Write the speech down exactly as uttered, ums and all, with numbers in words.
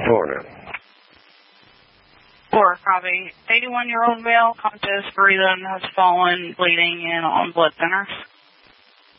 Four now. Four, copy. eighty-one-year-old male, conscious, breathing, has fallen, bleeding, and on blood thinners.